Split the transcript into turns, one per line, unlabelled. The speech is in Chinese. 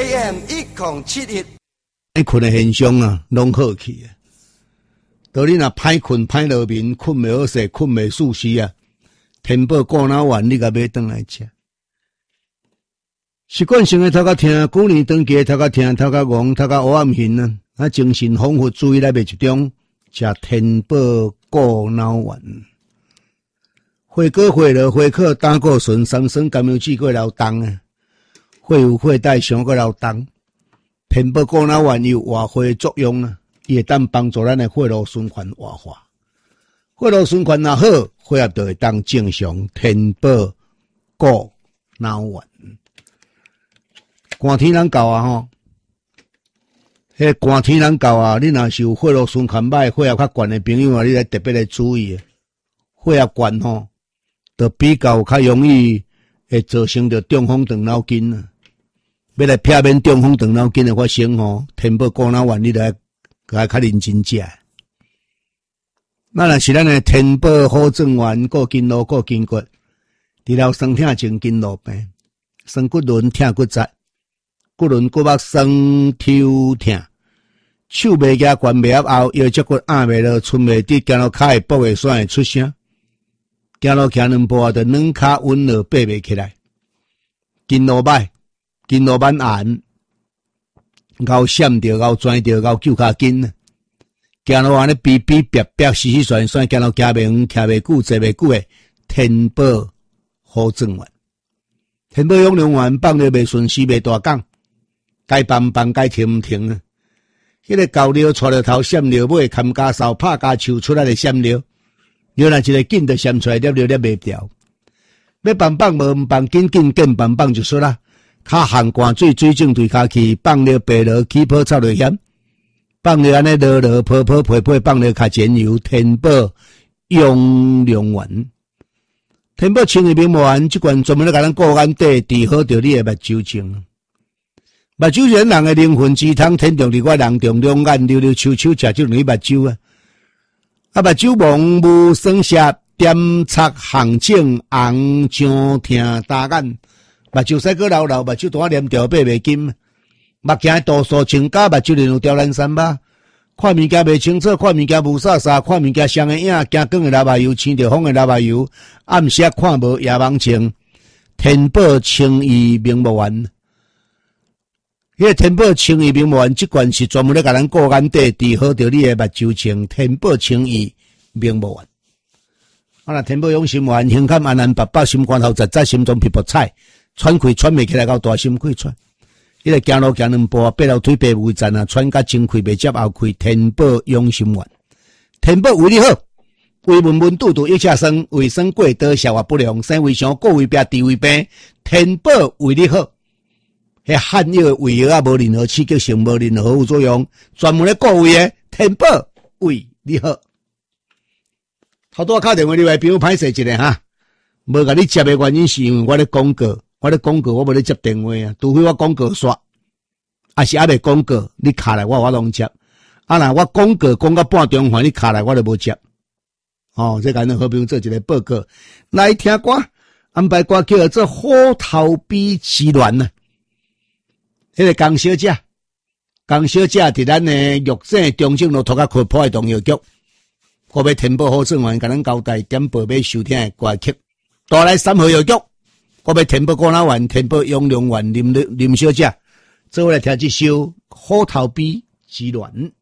AM1071。
爱困的现象啊，拢好去啊。到你若歹困歹落眠，困袂好势，困袂舒适啊。天宝顾脑丸，你甲买转来吃。习惯性的头壳疼，旧年长期的头壳疼，头壳戆，头壳黑暗hình啊，啊精神恍惚，注意力袂集中，吃天宝顾脑丸。血果、血落、血克、胆固醇、三酸甘油酯过流重啊，血有血带上过流重。天宝顾脑丸有活血作用啊，伊会当帮助咱的血路循环活化。血路循环若好，血液就会当正常。天宝顾脑丸，寒天人到啊吼，迄寒天人到啊，你若是有血路循环歹、血压较悬的朋友啊，你来特别来注意，血压悬吼，就比较较容易会造成着中风长脑筋啊。要来避免中风长脑筋的发生吼，天宝顾脑丸你来甲较认真食。那若是咱的天宝好状丸、固筋络、固筋骨，治疗酸痛症、筋络病、酸骨轮、疼骨折、骨轮骨膜酸抽痛、手袂举、关袂合后、腰脊骨压袂落、寸袂直、行路骹会跛会酸会出声、行路徛两步就软骹稳落爬袂起来、筋络歹。筋络蛮硬，咬闪着、咬拽着、咬揪骹筋啊！行路安尼逼逼逼逼、死死酸酸，行路行袂远、徛袂久、坐袂久诶。天宝好状丸，天宝养良丸放了袂顺时、袂大讲，该放放，该停停啊！迄个高料带着头闪料尾，砍家扫拍家树出来的闪料，料若一个紧就闪出来，粒袂掉。要放无放，紧放就出啦。较含汗水，水肿对骹去，放了白落起泡臭就险，放了安尼落泡泡皮皮，放了较碱油。天宝养良丸，天宝清热明目丸，即款专门咧甲咱顾眼底，治好着你的目睭症。目睭是咱人的灵魂之汤，天中伫我人中，两眼溜溜秋秋，食就容易目睭啊。啊，目睭蒙雾酸涩，点擦红肿，红肿疼大眼。目睭使个流，目睭大黏条爬袂紧，目镜度数穿假，目睭liền有刁难三巴，看物件袂清楚，看物件无煞煞，看物件双个影，惊光个喇叭油，青着风个喇叭油，暗时看无夜盲症。天宝清怡明目丸，迄个天宝清怡明目丸，即款是专门咧甲咱顾眼底治好着你的目睭症。天宝清怡明目丸，啊那天宝养心丸，胸坎安安白白，心肝头杂杂，心中皮薄菜。喘气喘袂起来，到大心气喘。迄个行路行两步，爬楼梯爬袂站啊，喘甲前气袂接后气。天宝养心丸，天宝为你好，胃闷闷肚肚一下酸，胃酸过多消化不良，生胃上过胃病、治胃病。天宝为你好，迄汉药胃药啊，无任何刺激性，无任何副作用，专门咧顾胃的。天宝为你好。头拄敲电话你来，朋友歹势一下哈，无甲你接的原因是因为我咧广告。我无咧接电话啊，除非我广告刷，还是还未广告，你卡来我拢接。啊若我广告讲到半中环，你卡来我就无接。哦，这个咱好朋友做一个报告，来听歌，安排歌叫做《虎头比之乱》啊。迄个江小姐伫咱的玉井中正路涂骹靠坡的童谣局，我要天宝好状元，甲咱交代点报要收听的歌曲，带来3号药局。我要天宝顾脑丸、天宝养良丸、林小姐，做伙来听这首《虎头比之乱》。